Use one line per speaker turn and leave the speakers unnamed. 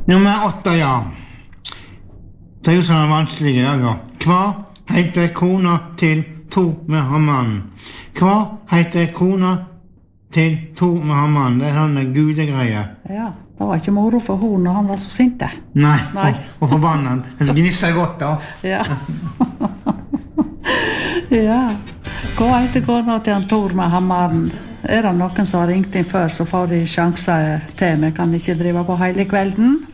Nummer 8, ja. Det er jo sånn vanskelig i dag, ja. Hva heter kona til Thor med hammeren? Hva heter kona til Thor med hammeren? Det er sånne gudegreier.
Ja, det var ikke moro for hun når han var så sinte.
Nei,
Nei.
og forbannet. Det gnisser godt, da.
Ja. Ja. Hva heter kona til han Thor med hammeren? Er det noen som har ringt inn før, så får de sjanser til. Vi kan ikke drive på hele kvelden.